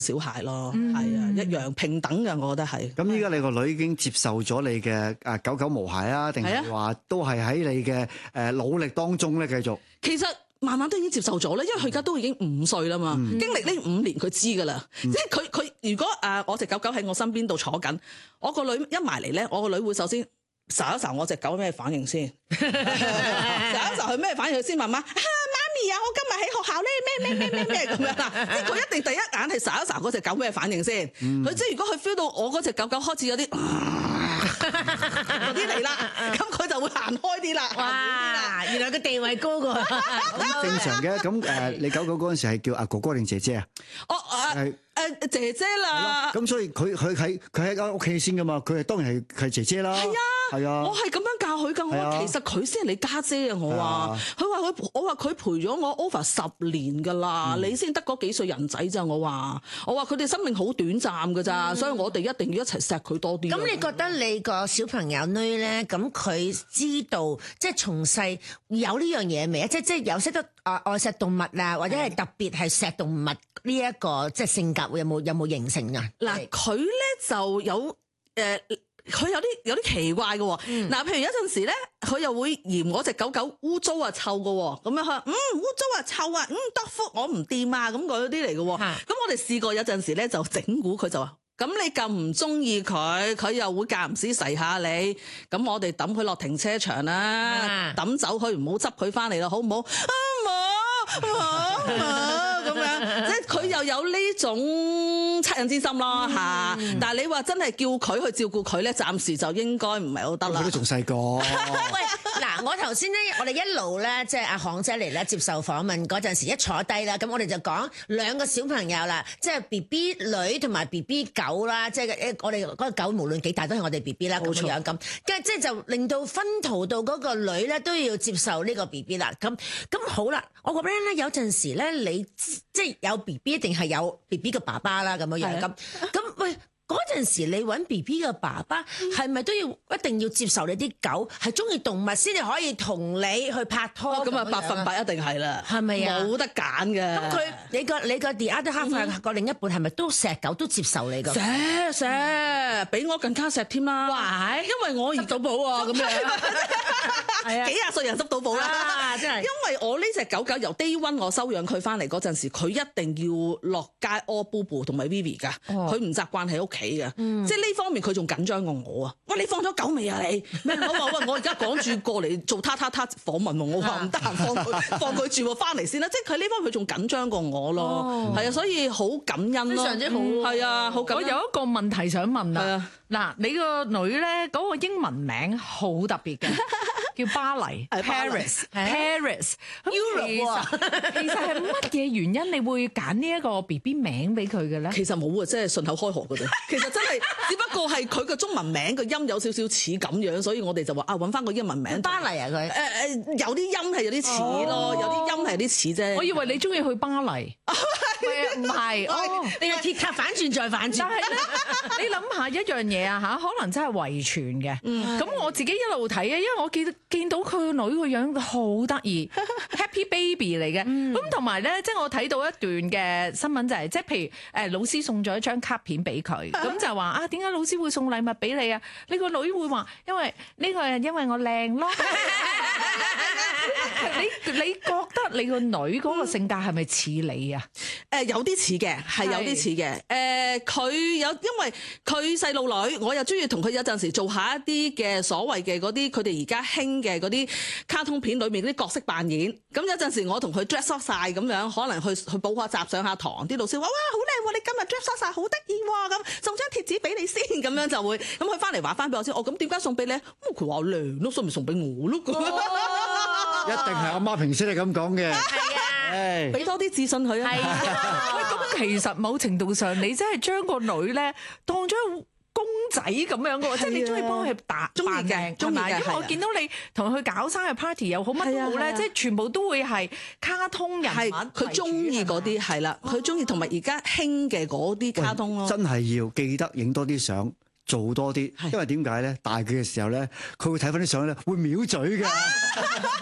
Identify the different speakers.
Speaker 1: 小孩咯，係啊，一樣平等嘅，我覺得係。
Speaker 2: 咁依家你個女已經接受咗你嘅狗狗毛孩啊，定係話都係喺你嘅努力當中咧繼續？
Speaker 1: 其實慢慢都已經接受咗咧，因為佢而家都已經5歲啦嘛，經歷呢5年佢知噶啦，即係佢如果我隻狗狗喺我身邊度坐緊，我個女一埋嚟咧，我個女會首先睄一睄我隻狗咩反應先，睄一睄佢咩反應佢先慢慢。啊！我今日喺學校咧咩咁樣啦，即係佢一定第一眼係睄一睄嗰隻狗咩反應先。佢即係如果佢 feel 到我嗰隻狗狗開始有啲嗰啲嚟啦，咁佢就會行開啲啦。
Speaker 3: 哇！原來個地位高過
Speaker 2: 正常嘅。咁你狗狗嗰陣時係叫阿哥哥定姐姐啊？
Speaker 1: 姐姐啦。
Speaker 2: 咁所以佢喺間屋企先噶嘛，佢係當然係姐姐啦。係啊，
Speaker 1: 我係咁樣教佢噶。我話其實佢先係你家姐啊！我話我話佢陪咗我 over 10年噶啦，你先得嗰幾歲人仔咋？我話佢哋生命好短暫噶咋，所以我哋一定要一齊錫佢多啲。
Speaker 3: 咁你覺得你個小朋友女咧，咁佢知道即係從細有呢樣嘢未啊？即係有識得愛錫動物啊，或者係特別係錫動物呢一個即係性格有冇形成啊？
Speaker 1: 嗱，佢咧就有佢有啲奇怪嘅喎。嗱，譬如有陣時咧，佢又會嫌我隻狗狗污糟啊臭嘅喎，咁樣佢污糟啊臭啊得福我唔掂啊咁嗰啲嚟嘅喎。咁我哋試過有陣時咧就整蠱佢就話，咁你咁唔中意佢，佢又會間唔時噬下你，咁我哋抌佢落停車場啦，抌走佢唔好執佢翻嚟啦，好唔好？咁樣，即係佢又有呢種惻隱之心咯嚇。但係你話真係叫佢去照顧佢咧，暫時就應該唔係好得啦。
Speaker 2: 佢都仲細個。
Speaker 3: 喂，嗱，我頭先咧，我哋一路咧，即係阿巷姐嚟咧接受訪問嗰陣時，一坐低啦，咁我哋就講2個小朋友啦，即係 BB 女同埋 BB 狗啦，即係我哋嗰個狗無論幾大都係我哋 BB 啦，咁樣咁，跟住即係就令到分途到嗰個女咧都要接受呢個 BB 啦，咁好啦，我覺得咧有陣時咧你即係有 BB 一定係有 BB 嘅爸爸啦，咁樣咁喂。嗰陣時你揾 BB 嘅爸爸係咪都要一定要接受你啲狗係中意動物先至可以同你去拍拖？
Speaker 1: 咁啊100%一定係啦，
Speaker 3: 係咪啊？
Speaker 1: 冇得揀嘅。
Speaker 3: 咁你個 the other half 個另一半係咪都錫狗都接受你㗎？
Speaker 1: 錫比我更加錫添啦。哇！因為我執到寶啊，咁樣係啊，幾廿歲人執到寶啦，真係。因為我呢隻狗狗由 day one 我收養佢翻嚟嗰陣時，佢一定要落街屙 BooBoo 同埋 Vivi 㗎，佢唔習慣喺屋企。即係呢方面佢仲緊張過我啊！喂，你放咗狗未啊？你咩？我話喂，我而家趕住過嚟做訪問喎，我話唔得閒放佢住翻嚟先啦。即係佢呢方面佢仲緊張過我咯，係啊，所以好感恩咯，非常之好，係啊，好感恩。
Speaker 4: 我有一個問題想問啊，嗱，你個女咧嗰個英文名好特別嘅，叫巴黎 Paris。其實係乜嘢原因你會揀呢一個 BB 名俾佢嘅咧？
Speaker 1: 其實冇啊，即係順口開河嗰度。其實真係只不過係佢個中文名個音有少少似咁樣，所以我哋就話揾翻個英文名。
Speaker 3: 巴黎啊佢
Speaker 1: 有啲音係有啲似咯，有啲音係有啲似啫。
Speaker 4: 我以為你中意去巴黎，唔係，
Speaker 3: 你係鐵塔反轉再反轉。
Speaker 4: 但係咧，你諗下一樣嘢啊嚇，可能真係遺傳嘅。咁我自己一路睇啊，因為我見到佢個女個樣好得意，Happy Baby 嚟嘅。咁同埋咧，即係我睇到一段嘅新聞就係，即係譬如老師送咗一張卡片俾佢，咁就話啊，點解老師會送禮物俾你啊？你個女會話，因為呢個係因為我靚咯。你覺得你個女嗰個性格係咪似你啊？
Speaker 1: 有啲似嘅，係有啲似嘅。佢因為佢細路女，我又中意同佢有陣時做下一啲嘅所謂嘅嗰啲佢哋而家興嘅嗰啲卡通片裏面嗰啲角色扮演。咁有陣時我同佢 dress up 晒咁樣，可能去補下習上下堂，啲老師話哇好靚喎，你今日 dress up 晒好得意喎，咁送張貼紙俾你先，咁樣就會咁佢翻嚟話翻俾我先。咁點解送俾你？咁佢話靚咯，所以咪送俾我咯。
Speaker 2: 一定係阿媽平時你咁講嘅，
Speaker 3: 係啊，
Speaker 1: 俾多啲自信佢啊。
Speaker 4: 喂，咁其實某程度上，你真係將個女咧當咗公仔咁樣嘅喎，即係你中意幫佢扮靚，
Speaker 1: 中意嘅。
Speaker 4: 因為我見到你同佢搞生日 party 又好乜都好咧，即係全部都會係卡通人物。
Speaker 1: 佢中意嗰啲係啦，佢中意同埋而家興嘅嗰啲卡通咯。
Speaker 2: 真係要記得影多啲相。做多啲，因為點解咧？大佢嘅時候咧，佢會睇翻啲相咧，會藐嘴嘅。